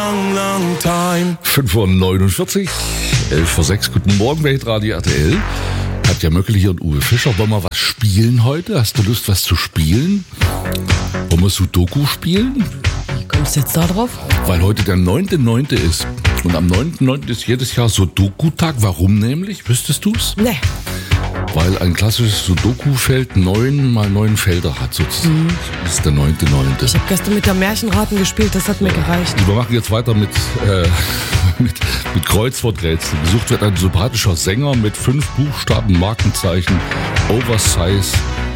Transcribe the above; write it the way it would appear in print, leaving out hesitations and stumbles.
long, long time. 5:49 Uhr, 11:06 Guten Morgen bei Radio RTL. Katja Möckele hier und Uwe Fischer. Wollen wir was spielen heute? Hast du Lust, was zu spielen? Wollen wir Sudoku spielen? Wie kommst du jetzt da drauf? Weil heute der 9.9. ist. Und am 9.9. ist jedes Jahr Sudoku-Tag. Warum nämlich? Wüsstest du's? Nee. Weil ein klassisches Sudoku-Feld 9 mal 9 Felder hat sozusagen. Das ist der 9.9. Ich habe gestern mit der Märchenraten gespielt, das hat mir gereicht. Wir machen jetzt weiter mit Kreuzworträtsel. Gesucht wird ein sympathischer Sänger mit 5 Buchstaben, Markenzeichen, Oversize